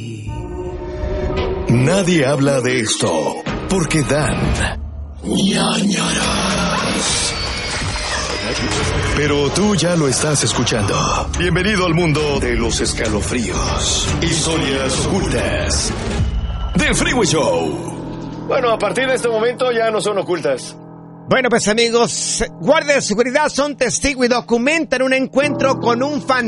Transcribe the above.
Nadie habla de esto porque dan ñañaras. Pero tú ya lo estás escuchando. Bienvenido al mundo de los escalofríos. Historias ocultas del Freeway Show. Bueno, a partir de este momento ya no son ocultas. Bueno, pues amigos, guardias de seguridad son testigos y documentan un encuentro con un fantasma